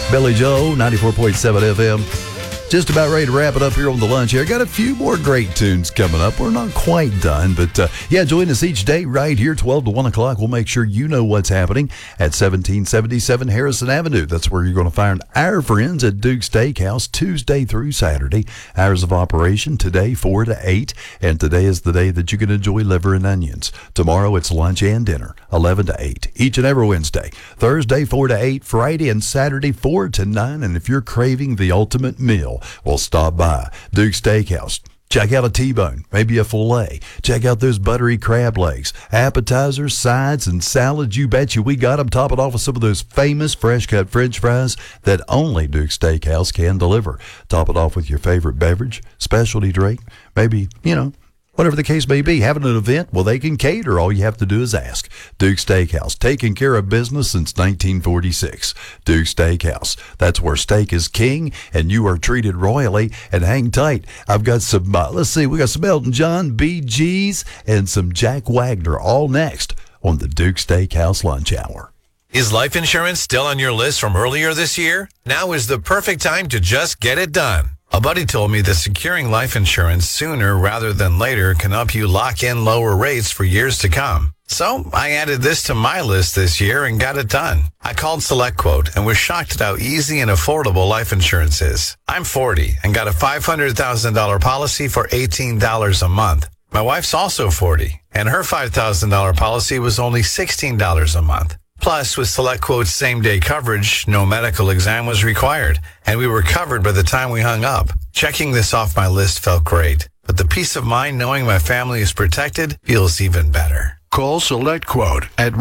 Billy Joe, 94.7 FM. Just about ready to wrap it up here on the lunch here. Got a few more great tunes coming up. We're not quite done, but join us each day right here, 12 to 1 o'clock. We'll make sure you know what's happening at 1777 Harrison Avenue. That's where you're going to find our friends at Duke Steakhouse Tuesday through Saturday. Hours of operation today, 4 to 8, and today is the day that you can enjoy liver and onions. Tomorrow it's lunch and dinner, 11 to 8, each and every Wednesday. Thursday, 4 to 8, Friday and Saturday, 4 to 9, and if you're craving the ultimate meal, well, stop by Duke Steakhouse. Check out a T-bone, maybe a filet. Check out those buttery crab legs. Appetizers, sides, and salads. You betcha we got them. Top it off with some of those famous fresh-cut French fries that only Duke Steakhouse can deliver. Top it off with your favorite beverage, specialty drink, maybe, whatever the case may be. Having an event, well, they can cater. All you have to do is ask. Duke Steakhouse, taking care of business since 1946. Duke Steakhouse, that's where steak is king, and you are treated royally. And hang tight, I've got some, we got some Elton John, Bee Gees, and some Jack Wagner, all next on the Duke Steakhouse Lunch Hour. Is life insurance still on your list from earlier this year? Now is the perfect time to just get it done. A buddy told me that securing life insurance sooner rather than later can help you lock in lower rates for years to come. So I added this to my list this year and got it done. I called SelectQuote and was shocked at how easy and affordable life insurance is. I'm 40 and got a $500,000 policy for $18 a month. My wife's also 40 and her $5,000 policy was only $16 a month. Plus, with SelectQuote's same-day coverage, no medical exam was required, and we were covered by the time we hung up. Checking this off my list felt great, but the peace of mind knowing my family is protected feels even better. Call SelectQuote at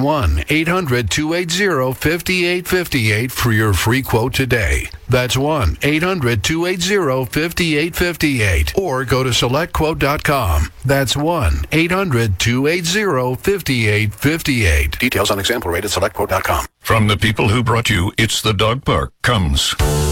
1-800-280-5858 for your free quote today. That's 1-800-280-5858. Or go to SelectQuote.com. That's 1-800-280-5858. Details on example rate at SelectQuote.com. From the people who brought you It's the Dog Park comes